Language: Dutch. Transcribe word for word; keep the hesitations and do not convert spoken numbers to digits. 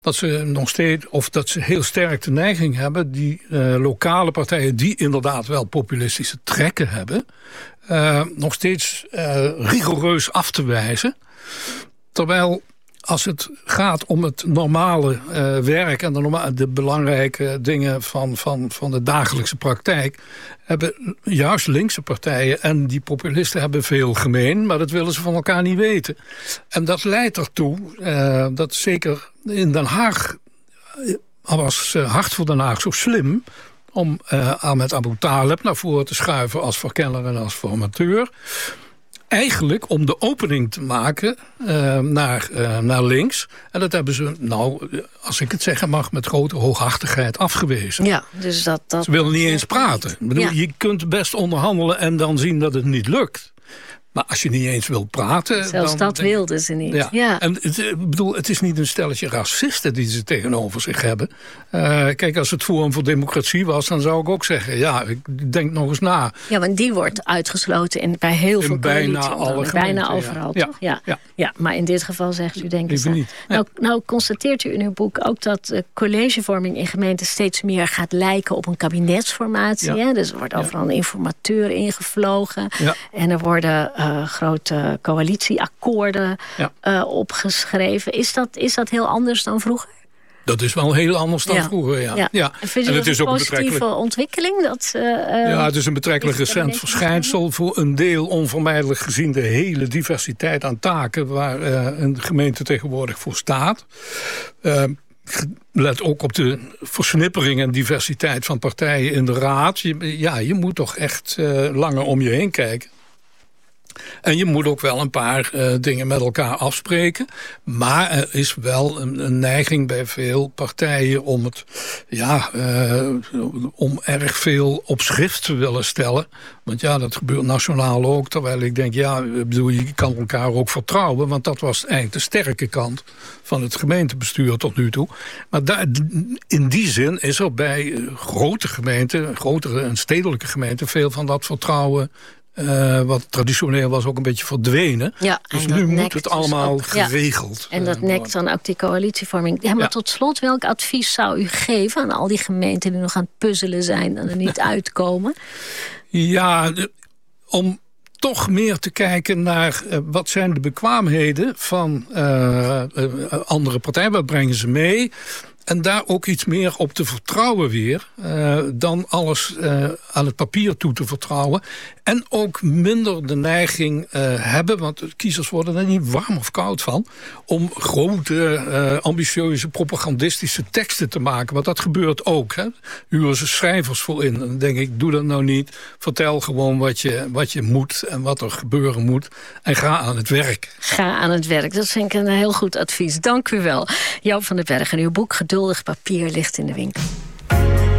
dat ze nog steeds, of dat ze heel sterk de neiging hebben, die uh, lokale partijen die inderdaad wel populistische trekken hebben, uh, nog steeds uh, rigoureus af te wijzen. Terwijl als het gaat om het normale uh, werk en de, norma- de belangrijke dingen van, van, van de dagelijkse praktijk, hebben juist linkse partijen en die populisten hebben veel gemeen, maar dat willen ze van elkaar niet weten. En dat leidt ertoe uh, dat zeker in Den Haag, uh, was uh, Hart voor Den Haag zo slim om uh, Ahmed Abu Taleb naar voren te schuiven als verkenner en als formateur. Eigenlijk om de opening te maken uh, naar, uh, naar links. En dat hebben ze, nou, als ik het zeggen mag, met grote hooghartigheid afgewezen. Ja, dus dat, dat... Ze willen niet eens praten. Ik bedoel, Ja. Je kunt best onderhandelen en dan zien dat het niet lukt. Maar als je niet eens wil praten... Zelfs dan dat denk, wilden ze niet. Ja. Ja. En het, ik bedoel, het is niet een stelletje racisten die ze tegenover zich hebben. Uh, kijk, als het Forum voor Democratie was, dan zou ik ook zeggen, ja, ik denk nog eens na. Ja, want die wordt uitgesloten in, bij heel In veel bijna coalities. alle Bijna gemeenten, overal, ja. toch? Ja. Ja. Ja, maar in dit geval zegt u, denk ik... Even niet. Ja. Nou, nou constateert u in uw boek ook dat uh, collegevorming in gemeenten steeds meer gaat lijken op een kabinetsformatie. Ja. Hè? Dus er wordt overal een informateur ingevlogen. Ja. En er worden uh, grote coalitieakkoorden Ja. uh, opgeschreven. Is dat, is dat heel anders dan vroeger? Dat is wel heel anders dan Ja. vroeger, ja. Ja. ja. En vind je En dat het is een ook een positieve betrekkelijk... ontwikkeling? Dat, uh, Ja, het is een betrekkelijk is het recent kabinet verschijnsel. Voor een deel onvermijdelijk gezien de hele diversiteit aan taken waar uh, een gemeente tegenwoordig voor staat. Uh, let ook op de versnippering en diversiteit van partijen in de raad. Je, ja, je moet toch echt uh, langer om je heen kijken. En je moet ook wel een paar uh, dingen met elkaar afspreken. Maar er is wel een, een neiging bij veel partijen om het, ja, uh, om erg veel op schrift te willen stellen. Want ja, dat gebeurt nationaal ook. Terwijl ik denk, ja, ik bedoel, je kan elkaar ook vertrouwen. Want dat was eigenlijk de sterke kant van het gemeentebestuur tot nu toe. Maar daar, in die zin is er bij grote gemeenten, grotere en stedelijke gemeenten, veel van dat vertrouwen, Uh, wat traditioneel was, ook een beetje verdwenen. Ja, dus en nu dat moet nekt het dus allemaal ook, ja. geregeld En dat uh, nekt worden. dan ook die coalitievorming. Ja, maar Ja. tot slot, welk advies zou u geven aan al die gemeenten die nog aan het puzzelen zijn en er niet uitkomen? Ja, de, om toch meer te kijken naar uh, wat zijn de bekwaamheden van uh, uh, andere partijen, wat brengen ze mee? En daar ook iets meer op te vertrouwen weer, uh, dan alles uh, aan het papier toe te vertrouwen. En ook minder de neiging uh, hebben, want de kiezers worden er niet warm of koud van, om grote, uh, ambitieuze, propagandistische teksten te maken. Want dat gebeurt ook. Hè. Huren ze schrijvers voor in. Dan denk ik, doe dat nou niet. Vertel gewoon wat je, wat je moet en wat er gebeuren moet. En ga aan het werk. Ga aan het werk. Dat vind ik een heel goed advies. Dank u wel. Joop van den Berg en uw boek Geduldig papier ligt in de winkel.